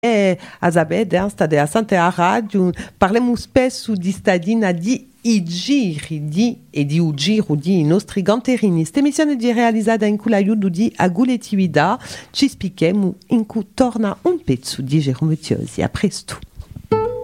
a sapere a Santa Radio parliamo spesso di stadina di i giri di u giro di i nostri ganterini. Questa emissione è realizzata in cui l'aiuto di Aguletività ci spieghiamo in cui torna un pezzo di Jerome Tiosi. A presto.